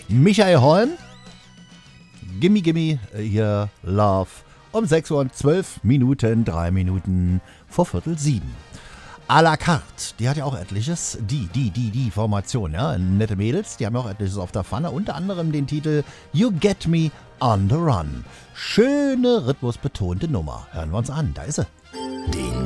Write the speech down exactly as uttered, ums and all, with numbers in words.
Michael Holm. Gimme, gimme, hier Love. Um sechs Uhr und zwölf Minuten, drei Minuten vor Viertel sieben. À la carte, die hat ja auch etliches, die, die, die, die Formation, ja, nette Mädels, die haben ja auch etliches auf der Pfanne, unter anderem den Titel You Get Me on the Run. Schöne, rhythmusbetonte Nummer. Hören wir uns an, da ist sie. Den